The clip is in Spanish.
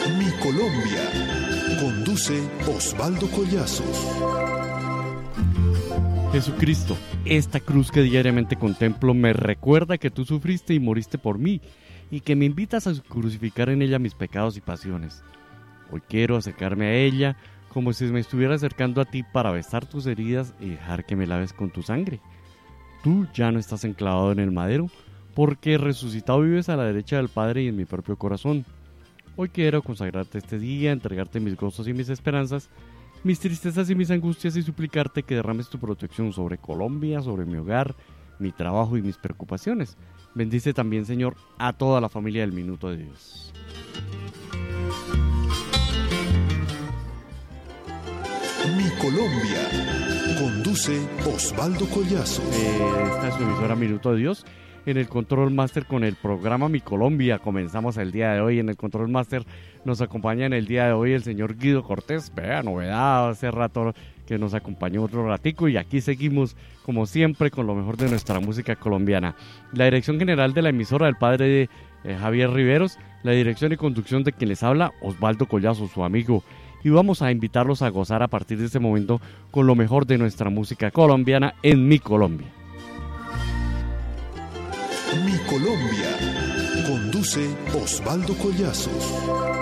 Mi Colombia. Conduce Osvaldo Collazos. Jesucristo, esta cruz que diariamente contemplo me recuerda que tú sufriste y moriste por mí, y que me invitas a crucificar en ella mis pecados y pasiones. Hoy quiero acercarme a ella como si me estuviera acercando a ti para besar tus heridas y dejar que me laves con tu sangre. Tú ya no estás enclavado en el madero, porque resucitado vives a la derecha del Padre y en mi propio corazón. Hoy quiero consagrarte este día, entregarte mis gozos y mis esperanzas, mis tristezas y mis angustias y suplicarte que derrames tu protección sobre Colombia, sobre mi hogar, mi trabajo y mis preocupaciones. Bendice también, Señor, a toda la familia del Minuto de Dios. Mi Colombia. Conduce Osvaldo Collazos. Esta es su emisora Minuto de Dios. En el Control Master con el programa Mi Colombia. Comenzamos el día de hoy. En el Control Master nos acompaña en el día de hoy el señor Guido Cortés. Vea, novedad, hace rato que nos acompañó otro ratico y aquí seguimos como siempre con lo mejor de nuestra música colombiana. La dirección general de la emisora del padre Javier Riveros, la dirección y conducción de quien les habla, Osvaldo Collazos, su amigo. Y vamos a invitarlos a gozar a partir de este momento con lo mejor de nuestra música colombiana en Mi Colombia. Mi Colombia. Conduce Osvaldo Collazos.